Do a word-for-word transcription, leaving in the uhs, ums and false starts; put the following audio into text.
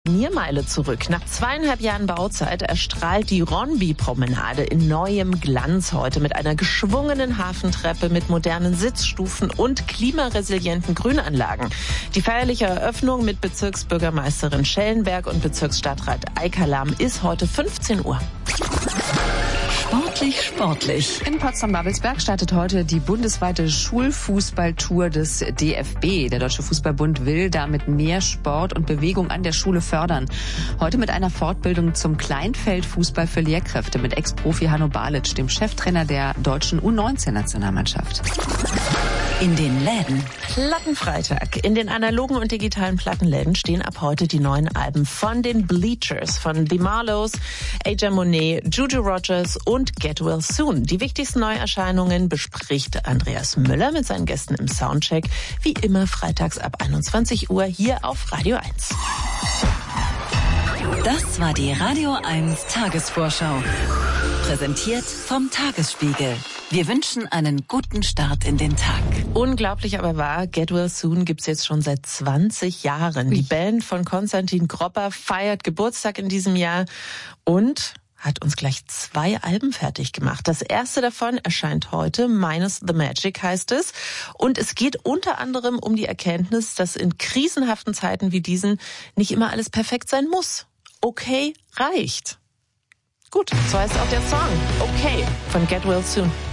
Niermeile zurück. Nach zweieinhalb Jahren Bauzeit erstrahlt die Ronby-Promenade in neuem Glanz heute mit einer geschwungenen Hafentreppe, mit modernen Sitzstufen und klimaresilienten Grünanlagen. Die feierliche Eröffnung mit Bezirksbürgermeisterin Schellenberg und Bezirksstadtrat Eikalam ist heute fünfzehn Uhr. Sportlich, sportlich. In Potsdam-Babelsberg startet heute die bundesweite Schulfußballtour des D F B. Der Deutsche Fußballbund will damit mehr Sport und Bewegung an der Schule fördern. Heute mit einer Fortbildung zum Kleinfeldfußball für Lehrkräfte mit Ex-Profi Hanno Balic, dem Cheftrainer der deutschen U neunzehn Nationalmannschaft. In den Läden. Plattenfreitag. In den analogen und digitalen Plattenläden stehen ab heute die neuen Alben von den Bleachers, von The Marlows, A J Monet, Juju Rogers und Get Well Soon. Die wichtigsten Neuerscheinungen bespricht Andreas Müller mit seinen Gästen im Soundcheck. Wie immer freitags ab einundzwanzig Uhr hier auf Radio eins. Das war die Radio eins Tagesvorschau. Präsentiert vom Tagesspiegel. Wir wünschen einen guten Start in den Tag. Unglaublich aber wahr, Get Well Soon gibt's jetzt schon seit zwanzig Jahren. Die Band von Konstantin Gropper feiert Geburtstag in diesem Jahr und hat uns gleich zwei Alben fertig gemacht. Das erste davon erscheint heute, Minus the Magic heißt es. Und es geht unter anderem um die Erkenntnis, dass in krisenhaften Zeiten wie diesen nicht immer alles perfekt sein muss. Okay reicht. Gut, so heißt auch der Song Okay von Get Well Soon.